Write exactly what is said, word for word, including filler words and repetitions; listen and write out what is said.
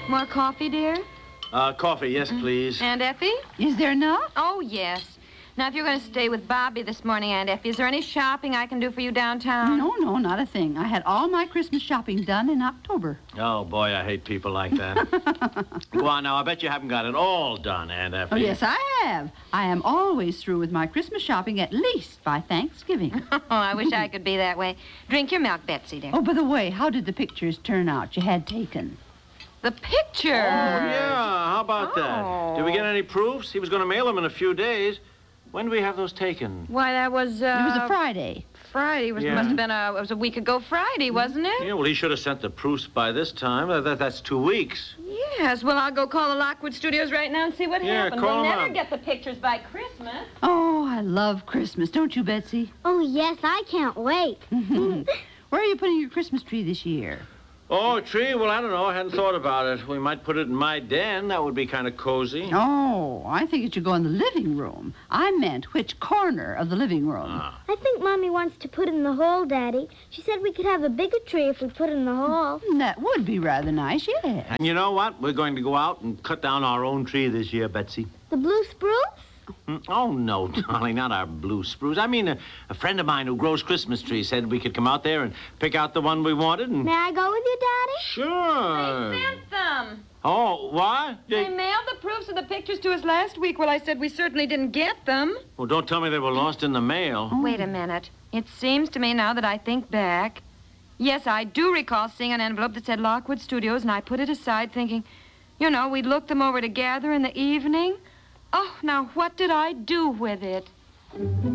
More coffee, dear? Uh, coffee, yes, please. Aunt Effie? Is there enough? Oh, yes. Now, if you're going to stay with Bobby this morning, Aunt Effie, is there any shopping I can do for you downtown? No, no, not a thing. I had all my Christmas shopping done in October. Oh, boy, I hate people like that. Go on now, I bet you haven't got it all done, Aunt Effie. Oh, yes, I have. I am always through with my Christmas shopping at least by Thanksgiving. Oh, I wish I could be that way. Drink your milk, Betsy, dear. Oh, by the way, how did the pictures turn out you had taken? The picture. Oh, yeah, how about that? Did we get any proofs? He was going to mail them in a few days. When do we have those taken? Why, that was, uh... It was a Friday. Friday. Was, Yeah. Must have been a... It was a week ago Friday, wasn't it? Yeah, well, he should have sent the proofs by this time. That, that, that's two weeks. Yes. Well, I'll go call the Lockwood Studios right now and see what Yeah, happened. call We'll 'em never up. get the pictures by Christmas. Oh, I love Christmas. Don't you, Betsy? Oh, yes, I can't wait. Where are you putting your Christmas tree this year? Oh, a tree? Well, I don't know. I hadn't thought about it. We might put it in my den. That would be kind of cozy. Oh, I think it should go in the living room. I meant which corner of the living room. Ah. I think Mommy wants to put it in the hall, Daddy. She said we could have a bigger tree if we put it in the hall. That would be rather nice, yes. And you know what? We're going to go out and cut down our own tree this year, Betsy. The blue spruce? Mm, Oh, no, darling, not our blue spruce. I mean, a, a friend of mine who grows Christmas trees said we could come out there and pick out the one we wanted and... May I go with you, Daddy? Sure. They sent them. Oh, what? They They- mailed the proofs of the pictures to us last week. Well, I said we certainly didn't get them. Well, don't tell me they were lost in the mail. Wait a minute. It seems to me now that I think back. Yes, I do recall seeing an envelope that said Lockwood Studios, and I put it aside thinking, you know, we'd look them over together in the evening. Oh, now what did I do with it?